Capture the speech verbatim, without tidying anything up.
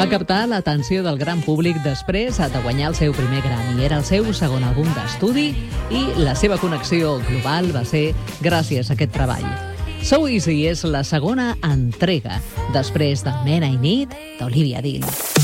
Va captar l'atenció del gran públic després de guanyar el seu primer Grammy. Era el seu segon àlbum d'estudi i la seva connexió global va ser gràcies a aquest treball. So Easy és la segona entrega després de Men I Need d'Olivia Dean.